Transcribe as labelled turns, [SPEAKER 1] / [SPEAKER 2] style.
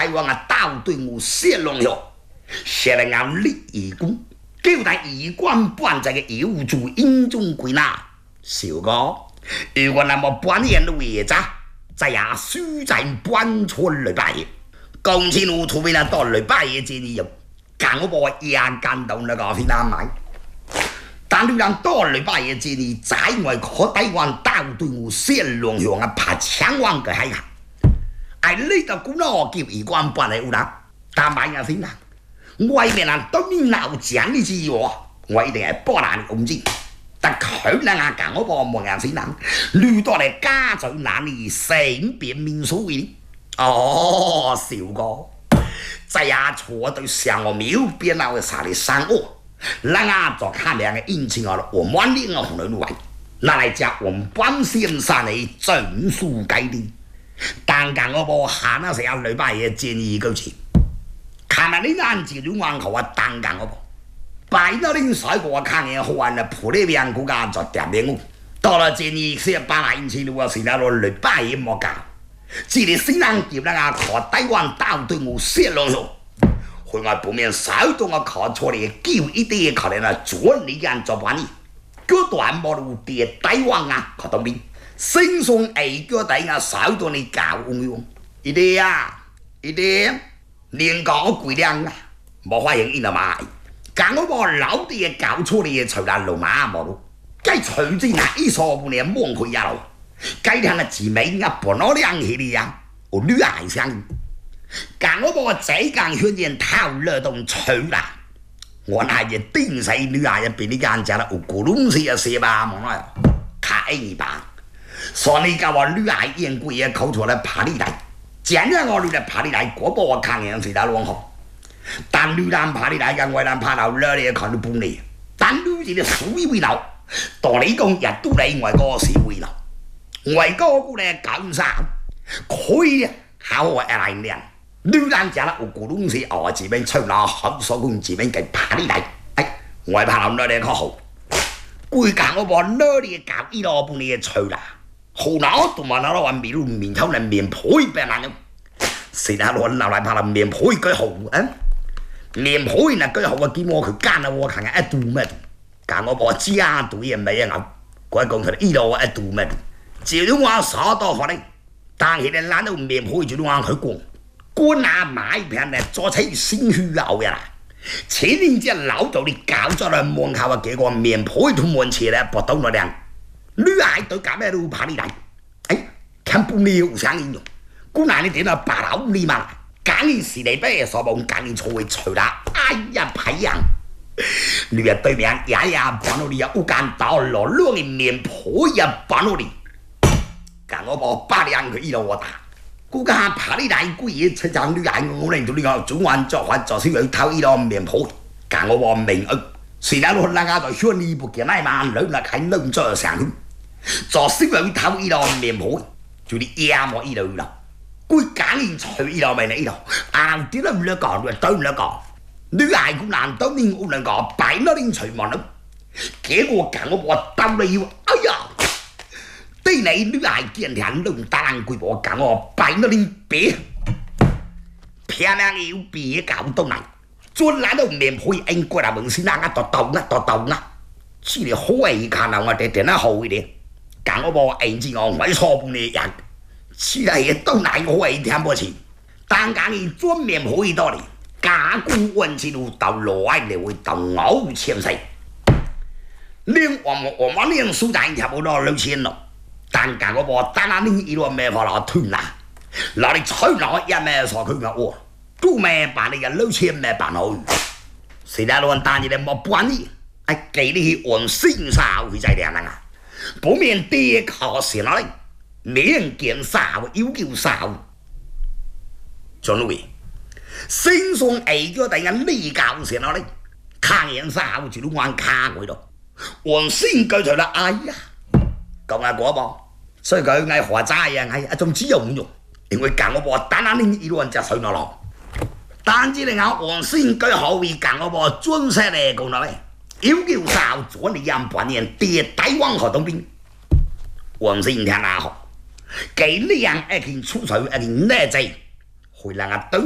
[SPEAKER 1] 台湾啊岛对我泄露了，写了俺立义工，叫他一贯办这个有助英中归纳。小哥，如果那么半年的位置，在呀书在搬出来拜，公前路除非那到来拜的建议，干我把也感动那个非常买。但你让到来拜的建议，在外可台湾岛对我泄露向啊拍枪王个海呀！哎，你到古老叫一贯办的有啦，但买啊非常。外面人都你闹讲的之我，我一定系波兰公子。但佢那眼讲我把门人非常，遇到嚟家在哪里性别民俗的。哦，小哥，在呀坐到上我庙边那个啥的山窝，那眼做看两个引擎啊，我们另个红人来，拿来讲我们关先生的整数改的。但讲我把下那时候礼拜嘅建议够钱。看了你按照你往后啊，单讲我不，摆到你甩过看见好玩的普利边国家做点点我，到了建议是把那一千多是那个礼拜也莫搞，这里新人叫那个靠台湾岛对我泄露了，回来不免手动啊靠错的叫一点可能啊做你人做把你，嗰段马路的台湾啊靠到你，新送二个台啊手动你搞用，一点啊一点。连讲贵量啊，冇发现伊那买，讲我把老啲嘅搞错嘅除烂路马冇咯，该除之那一说不连蒙佢呀咯，该听那姊妹啊不攞两起的呀，我女孩相，讲我把这讲训练套乐动除啦，我那也定死女孩也俾你间家啦，有古龙死啊死吧冇啦，卡一把，所以讲我女孩演贵也口出来爬你来。讲了我哋嚟爬你嚟，嗰波我看人是打乱好。但女人爬你嚟，跟外人爬到哪里看到半年。但女人嘅屬於為流，道理講日都嚟外國是為流。外國嗰嚟講啥？佢好我一嚟人，女人就啦有古東西哦，自邊出嗱好所講自邊嘅爬你嚟，哎，外爬到哪里可好？佢講我話哪里搞一路半年吹啦。好脑都嘛拿到玩面路面頭嚟面配俾人，是那攞拿來拍啦面配佢好啊，面配嗱佢好啊，見我佢奸啊，我看下一度咩？但我話家對嘢未啊牛，佢講佢呢度一度咩？照咗我所多可能，但係你懶到面配住我佢講，官啊買平咧做起鮮血牛呀！前年只老到你搞咗嚟門口啊幾個面配同門前咧搏到我哋。女孩都搞咩都爬你来，哎，看不了相应用，姑娘你点到把老你嘛？赶紧是你别说梦，赶紧错会除啦！哎呀，排样！你呀对面呀呀，帮到你呀，有间到落落的面婆呀，帮到你，干我把8两个一路我打，姑家爬你来贵嘢出张女孩，我令到你个主管作法做小女偷一路面婆，干我明是那路那个在轩尼不见那嘛，女那看弄做上去。做小女偷一路面婆，就你野莫一路啦。佢揀年除一路咪你度，硬啲都唔得講，對唔得講。女孩姑娘都你唔能講，擺那年除望咯。結果講我鬥你，哎呀！對你女孩見人都唔打人佢我講我擺那年別，偏硬要別搞到嚟，專來到面婆應過嚟問先啦，我到啊，只係好易看到我哋點樣好一點。講我冇應知我唔錯半嘅人，此係都難好係聽不起。但講你專面可以多嚟，加固運氣路到來你會到我千世。連我們連數單差不多6000咯，但講我冇單單你一路咩法攞斷啦，攞你吹攞一咩所佢嘅我，都咩辦你嘅6000咩辦好？是但論單你哋冇辦你，係給你按先殺佢在點啊？不免跌考試啦，免見啥要叫啥。張路先送2個第人呢教先啦，看人啥就都玩卡佢咯。我先佢除啦，哎呀，講下嗰噃，所以佢嗌何齋啊，係一種只用，因為講我噃單單呢一路就上落落，但係你講我先佢後面講我噃專設嚟講啦。要叫sao做你任半年跌台灣河東邊，黃先聽下學，幾呢樣一件出手一件呢制，會讓人